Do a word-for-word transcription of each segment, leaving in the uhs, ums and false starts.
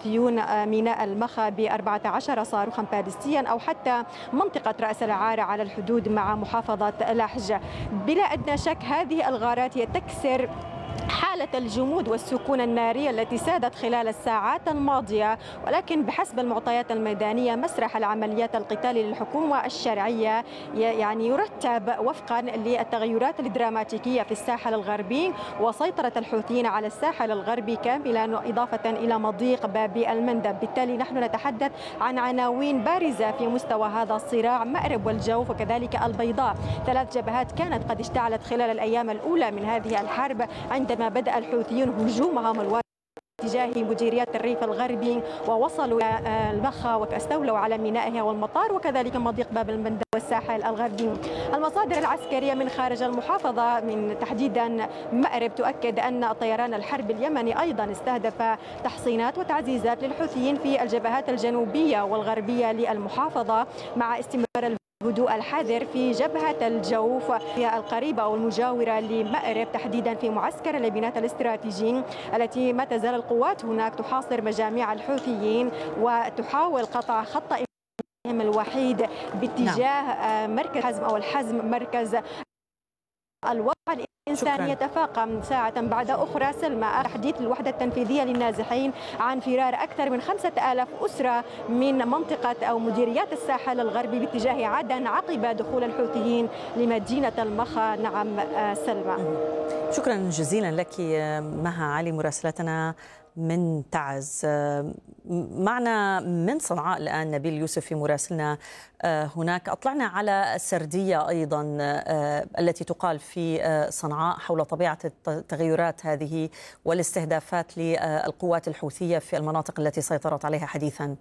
الحوثيون ميناء المخا ب أربعة عشر صاروخا باليستيا أو حتى منطقة رأس العارة على الحدود مع محافظة لحج. بلا أدنى شك هذه الغارات هي تكسر حالة الجمود والسكون النارية التي سادت خلال الساعات الماضية، ولكن بحسب المعطيات الميدانية مسرح العمليات القتالي للحكومة الشرعية يعني يرتب وفقا للتغيرات الدراماتيكية في الساحل الغربي وسيطرة الحوثيين على الساحل الغربي كاملا إضافة إلى مضيق باب المندب. بالتالي نحن نتحدث عن عناوين بارزة في مستوى هذا الصراع: مأرب والجوف وكذلك البيضاء، ثلاث جبهات كانت قد اشتعلت خلال الأيام الأولى من هذه الحرب عندما بدأ الحوثيون هجومهم الواضح تجاه مديريات الريف الغربي ووصلوا إلى المخا واستولوا على مينائها والمطار وكذلك مضيق باب المندب والساحل الغربي. المصادر العسكرية من خارج المحافظة من تحديدا مأرب تؤكد أن الطيران الحربي اليمني أيضا استهدف تحصينات وتعزيزات للحوثيين في الجبهات الجنوبية والغربية للمحافظة مع استمرار هدوء الحذر في جبهة الجوف القريبة أو المجاورة لمأرب تحديدا في معسكر اللبنات الاستراتيجي التي ما تزال القوات هناك تحاصر مجاميع الحوثيين وتحاول قطع خط إمدادهم الوحيد باتجاه مركز الحزم أو الحزم مركز الوضع الإنساني يتفاقم ساعة بعد أخرى. سلمى، تحديث الوحدة التنفيذية للنازحين عن فرار أكثر من خمسة آلاف أسرة من منطقة أو مديريات الساحل الغربي باتجاه عدن عقب دخول الحوثيين لمدينة المخا. نعم سلمى. شكرا جزيلا لك مها علي مراسلتنا من تعز. معنا من صنعاء الآن نبيل يوسفي مراسلنا هناك. أطلعنا على السردية أيضا التي تقال في صنعاء حول طبيعة التغيرات هذه والاستهدافات للقوات الحوثية في المناطق التي سيطرت عليها حديثا.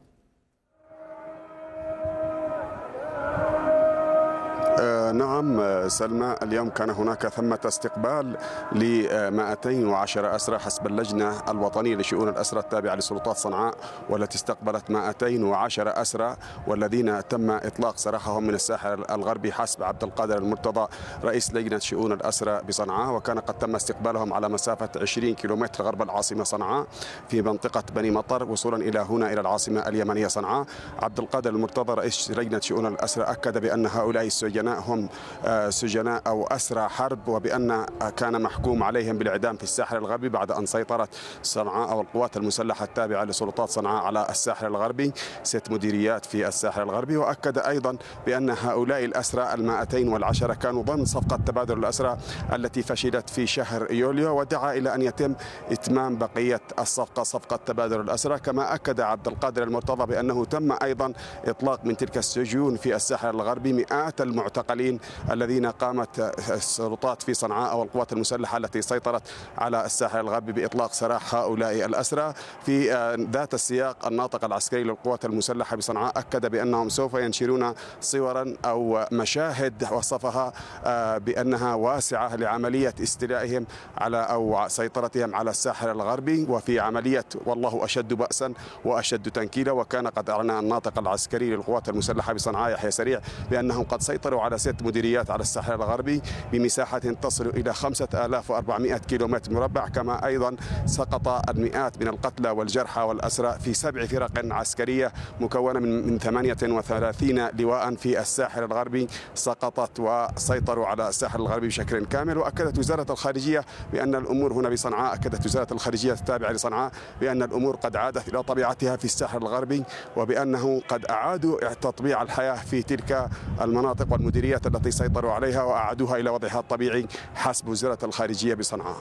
نعم سلمى، اليوم كان هناك ثمة استقبال ل مئتين وعشرة أسرى حسب اللجنة الوطنية لشؤون الأسرى التابعة لسلطات صنعاء، والتي استقبلت مئتين وعشرة أسرى والذين تم إطلاق سراحهم من الساحل الغربي حسب عبد القادر المرتضى رئيس لجنة شؤون الأسرى بصنعاء. وكان قد تم استقبالهم على مسافة عشرين كيلومتر غرب العاصمة صنعاء في منطقة بني مطر وصولا إلى هنا إلى العاصمة اليمنية صنعاء. عبد القادر المرتضى رئيس لجنة شؤون الأسرى أكد بأن هؤلاء السجناء هم سجناء أو أسرى حرب، وبأن كان محكوم عليهم بالإعدام في الساحل الغربي بعد أن سيطرت صنعاء أو القوات المسلحة التابعة لسلطات صنعاء على الساحل الغربي ست مديريات في الساحل الغربي. وأكد أيضا بأن هؤلاء الأسرى المائتين والعشرة كانوا ضمن صفقة تبادل الأسرى التي فشلت في شهر يوليو، ودعا إلى أن يتم إتمام بقية الصفقة صفقة تبادل الأسرى. كما أكد عبد القادر المرتضى بأنه تم أيضا إطلاق من تلك السجون في الساحل الغربي مئات المعتقلين الذين قامت السلطات في صنعاء أو القوات المسلحة التي سيطرت على الساحل الغربي بإطلاق سراح هؤلاء الأسرى. في ذات السياق الناطق العسكري للقوات المسلحة بصنعاء أكد بأنهم سوف ينشرون صورا أو مشاهد وصفها بأنها واسعة لعملية استيلائهم على أو سيطرتهم على الساحل الغربي، وفي عملية والله أشد بأسا وأشد تنكيلا. وكان قد أعلن الناطق العسكري للقوات المسلحة بصنعاء يحيى سريع بأنهم قد سيطروا على ست مديريات على الساحل الغربي بمساحة تصل إلى خمسة آلاف وأربعمئة كيلومتر مربع. كما أيضا سقط المئات من القتلى والجرحى والأسرى في سبع فرق عسكرية مكونة من من ثمانية وثلاثين لواء في الساحل الغربي سقطت وسيطروا على الساحل الغربي بشكل كامل. وأكدت وزارة الخارجية بأن الأمور هنا بصنعاء أكدت وزارة الخارجية التابعة لصنعاء بأن الأمور قد عادت إلى طبيعتها في الساحل الغربي، وبأنه قد أعادوا تطبيع الحياة في تلك المناطق والمديريات التي سيطروا عليها وأعادوها إلى وضعها الطبيعي حسب وزارة الخارجية بصنعاء.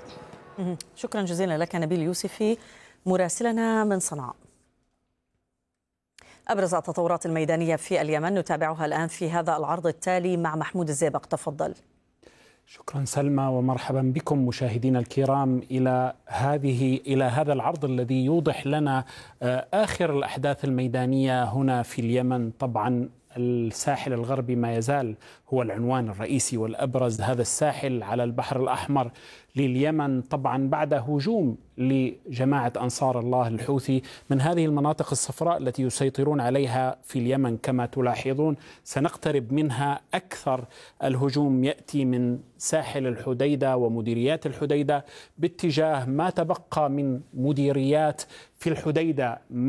شكرا جزيلا لك نبيل يوسفي مراسلنا من صنعاء. أبرز التطورات الميدانية في اليمن نتابعها الآن في هذا العرض التالي مع محمود الزيبق. تفضل. شكرا سلمى ومرحبا بكم مشاهدينا الكرام إلى هذه إلى هذا العرض الذي يوضح لنا آخر الأحداث الميدانية هنا في اليمن. طبعا الساحل الغربي ما يزال هو العنوان الرئيسي والأبرز. هذا الساحل على البحر الأحمر لليمن طبعا بعد هجوم لجماعة أنصار الله الحوثي من هذه المناطق الصفراء التي يسيطرون عليها في اليمن. كما تلاحظون سنقترب منها أكثر. الهجوم يأتي من ساحل الحديدة ومديريات الحديدة باتجاه ما تبقى من مديريات في الحديدة.